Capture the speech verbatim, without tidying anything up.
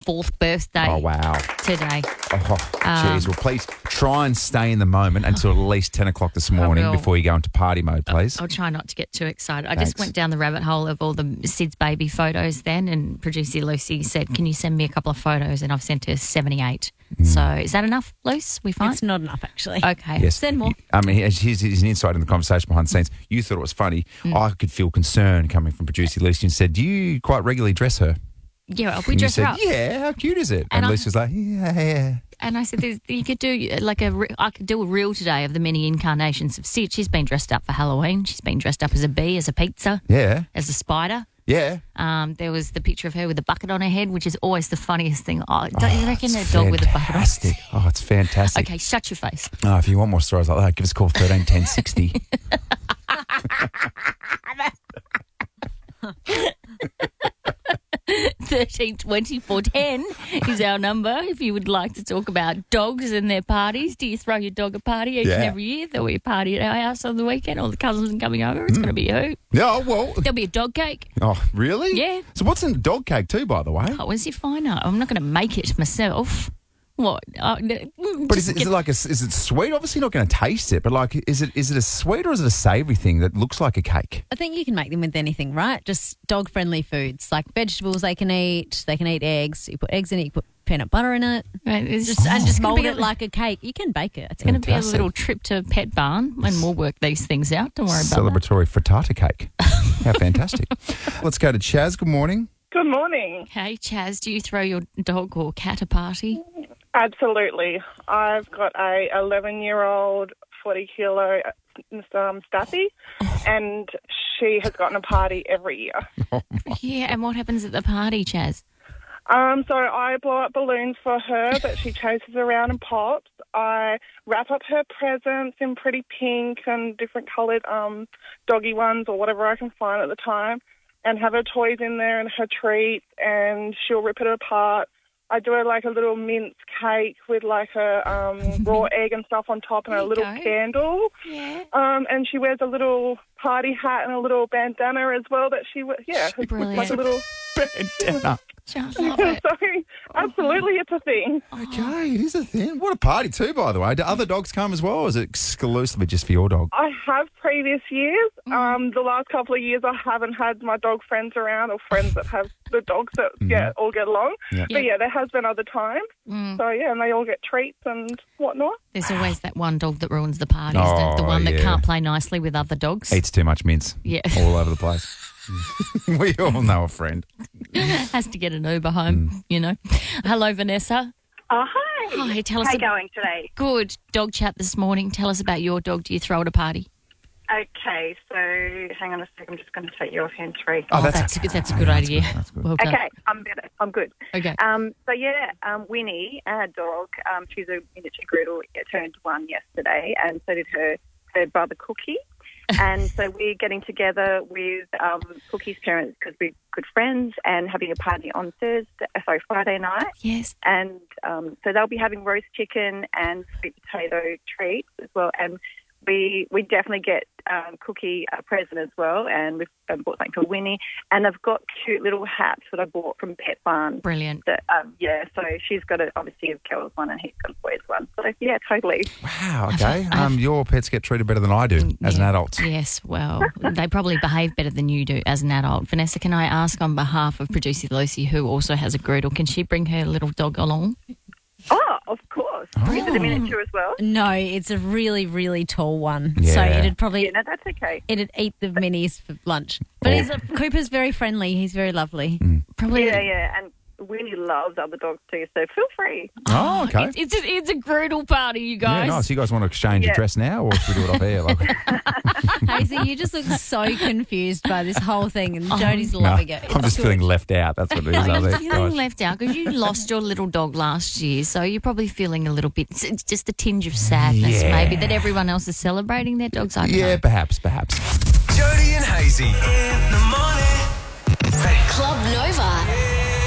fourth birthday. Oh, wow. Today. Oh, jeez. Um, well, please try and stay in the moment until at least ten o'clock this morning will. before you go into party mode, please. I'll try not to get too excited. I Thanks. just went down the rabbit hole of all the Sid's baby photos then, and producer Lucy said, can you send me a couple of photos? And I've sent her seventy-eight. Mm. So is that enough, Luce? We find It's not enough, actually. Okay. Yes. Send more. I mean, here's, here's an insight in the conversation behind the scenes. You thought it was funny. Mm. I could feel concern coming from producer Lucy and said, do you quite regularly dress her? Yeah, we And dress you her said, up. yeah, how cute is it? And And, I- Lucy was like, yeah, yeah. And I said, There's, you could do like a, re- I could do a reel today of the many incarnations of Sid. She's been dressed up for Halloween. She's been dressed up as a bee, as a pizza, Yeah, as a spider. yeah. Um, there was the picture of her with a bucket on her head, which is always the funniest thing. Oh, don't you Oh, reckon a it's dog with a bucket on? fantastic. Oh, it's fantastic. Okay, shut your face. Oh, if you want more stories like that, give us a call thirteen ten sixty. thirteen twenty four ten is our number if you would like to talk about dogs and their parties. Do you throw your dog a party each and Yeah. every year? There'll be a party at our house on the weekend. All the cousins are coming over. It's going to be a hoot. No, well. There'll be a dog cake. Oh, really? Yeah. So what's in the dog cake too, by the way? Oh, as if I know. I'm not going to make it myself. What? Uh, n- But is just it, is get- it like a, is it sweet? Obviously, not going to taste it, but like, is it is it a sweet or is it a savoury thing that looks like a cake? I think you can make them with anything, right? Just dog-friendly foods, like vegetables they can eat. They can eat eggs. You put eggs in it, you put peanut butter in it. Right, it's Just, and just gonna mould be it a- like a cake. You can bake it. It's going to be a Fantastic. little trip to Pet Barn, and we'll work these things out. Don't worry about that. Celebratory frittata cake. How fantastic. Let's go to Chaz. Good morning. Good morning. Hey, Chaz, do you throw your dog or cat a party? Absolutely. I've got a eleven-year-old, forty kilo um, Staffy, and she has gotten a party every year. Yeah, and what happens at the party, Chaz? Um, so I blow up balloons for her that she chases around and pops. I wrap up her presents in pretty pink and different coloured um, doggy ones or whatever I can find at the time, and have her toys in there and her treats, and she'll rip it apart. I do her like a little mince cake with like a um, raw egg and stuff on top and There a you little go. candle. Yeah. Um, and she wears a little party hat and a little bandana as well that she, we- yeah, it's Brilliant. like a little, Bandana. Just love it. so absolutely it's a thing. Okay, it is a thing. What a party too, by the way. Do other dogs come as well, or is it exclusively just for your dog? I have previous years. Um, the last couple of years I haven't had my dog friends around or friends that have the dogs that yeah, all get along. Yeah. But yeah, there has been other times. Mm. So yeah, and they all get treats and whatnot. There's always that one dog that ruins the party, isn't it? The Oh, one that yeah. can't play nicely with other dogs. Eats too much mince. Yeah. All over the place. We all know a friend. Has to get an Uber home, you know. Hello, Vanessa. Oh, hi. Hi, tell us How you about- going today? Good dog chat this morning. Tell us about your dog. Do you throw at a party? Okay, so hang on a sec. I'm just going to take you off hands free. Oh, that's that's, a okay. good. That's a good idea. That's good. Well done. Okay, I'm better. I'm good. Okay. Um, so yeah, um, Winnie, our dog, um, she's a miniature Griddle. It turned one yesterday, and so did her her brother Cookie. And so we're getting together with um, Cookie's parents because we're good friends and having a party on Thursday, sorry, Friday night. Yes. And um, so they'll be having roast chicken and sweet potato treats as well. And we we definitely get um, Cookie a present as well. And we've um, bought something for Winnie. And I've got cute little hats that I bought from Pet Barn. Brilliant. That, um, yeah, so she's got a, obviously a girls one and he's got a boys one. So yeah, totally. Wow, okay. I've- Um, your pets get treated better than I do as an Yeah. adult. Yes, well, they probably behave better than you do as an adult. Vanessa, can I ask on behalf of producer Lucy, who also has a Griddle, can she bring her little dog along? Oh, of course. Is it a miniature as well? No, it's a really, really tall one. Yeah. So it'd probably Yeah, no, that's okay. it'd eat the minis for lunch. But Oh. he's a, Cooper's very friendly. He's very lovely. Probably. Yeah, yeah, and Winnie loves other dogs too, so feel free. Oh, okay. It's, it's, a, it's a Griddle party, you Yeah, guys. nice. You guys want to exchange Yeah. address now, or should we do it off air? Like, Hazy, you just look so confused by this whole thing, and Oh. Jodie's no, loving it. I'm It's just good. feeling left out. That's what it is. I You're think. feeling Gosh. left out because you lost your little dog last year, so you're probably feeling a little bit, it's just a tinge of sadness, Yeah. maybe that everyone else is celebrating their dogs. I don't Yeah, know. perhaps, perhaps. Jody and Hazy in the morning. Club Nova.